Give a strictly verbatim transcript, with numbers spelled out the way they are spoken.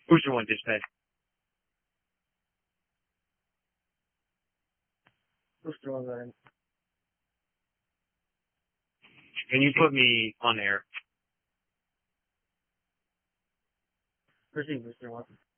Booster one dispatch. Booster one, go ahead. Can you put me on air? Proceed, Booster one.